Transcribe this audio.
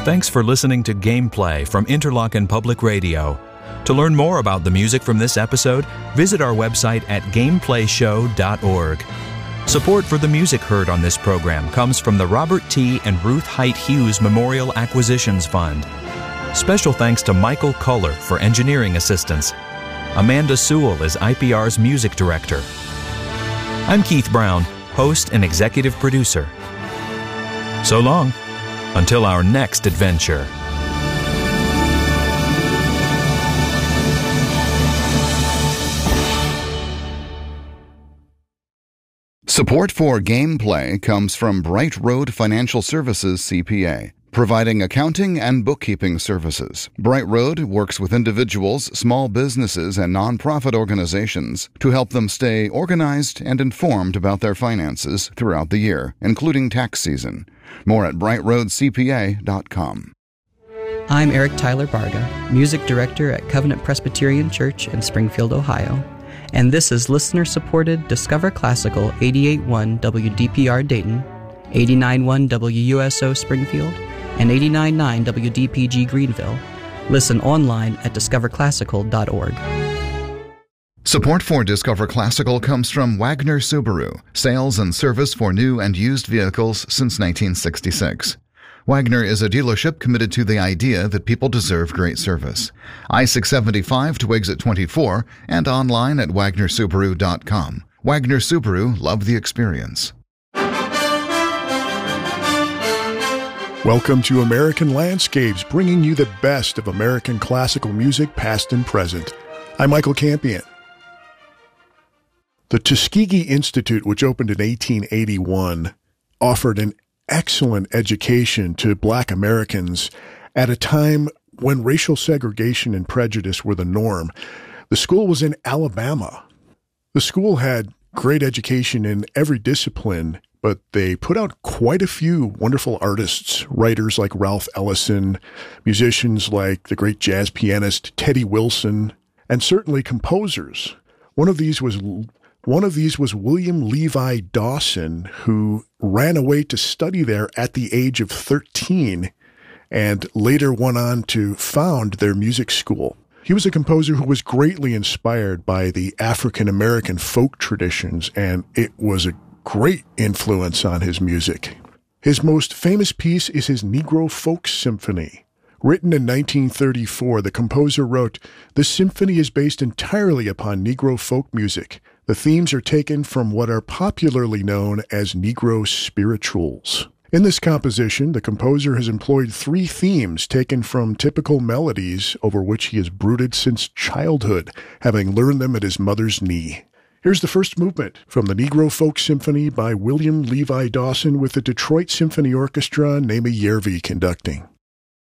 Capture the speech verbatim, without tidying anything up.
Thanks for listening to Gameplay from Interlochen Public Radio. To learn more about the music from this episode, visit our website at gameplay show dot org. Support for the music heard on this program comes from the Robert T. and Ruth Height Hughes Memorial Acquisitions Fund. Special thanks to Michael Culler for engineering assistance. Amanda Sewell is I P R's music director. I'm Keith Brown, host and executive producer. So long, until our next adventure. Support for Gameplay comes from Bright Road Financial Services C P A, providing accounting and bookkeeping services. Bright Road works with individuals, small businesses, and nonprofit organizations to help them stay organized and informed about their finances throughout the year, including tax season. More at bright road c p a dot com. I'm Eric Tyler Barga, Music Director at Covenant Presbyterian Church in Springfield, Ohio, and this is listener-supported Discover Classical eighty-eight point one W D P R Dayton, eighty-nine point one W U S O Springfield, and eighty-nine point nine W D P G Greenville. Listen online at discover classical dot org. Support for Discover Classical comes from Wagner Subaru, sales and service for new and used vehicles since nineteen sixty-six. Wagner is a dealership committed to the idea that people deserve great service. I six seventy-five to exit twenty-four and online at wagner subaru dot com. Wagner Subaru, love the experience. Welcome to American Landscapes, bringing you the best of American classical music, past and present. I'm Michael Campion. The Tuskegee Institute, which opened in eighteen eighty-one, offered an excellent education to Black Americans at a time when racial segregation and prejudice were the norm. The school was in Alabama. The school had great education in every discipline, but they put out quite a few wonderful artists, writers like Ralph Ellison, musicians like the great jazz pianist Teddy Wilson, and certainly composers. One of these was One of these was William Levi Dawson, who ran away to study there at the age of thirteen and later went on to found their music school. He was a composer who was greatly inspired by the African-American folk traditions, and it was a great influence on his music. His most famous piece is his Negro Folk Symphony. Written in nineteen thirty-four, the composer wrote, "The symphony is based entirely upon Negro folk music. The themes are taken from what are popularly known as Negro spirituals." In this composition, the composer has employed three themes taken from typical melodies over which he has brooded since childhood, having learned them at his mother's knee. Here's the first movement from the Negro Folk Symphony by William Levi Dawson with the Detroit Symphony Orchestra, Nemi Yervi conducting.